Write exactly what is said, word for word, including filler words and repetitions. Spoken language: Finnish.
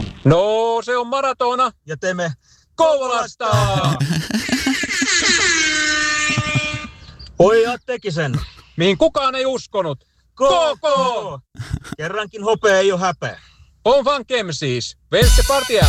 No, se on maratona. Ja teemme Kouvolasta! Pojat teki sen. Mihin kukaan ei uskonut. Koko! Kerrankin hopea ei ole häpeä. On van Kem siis. Velse partia!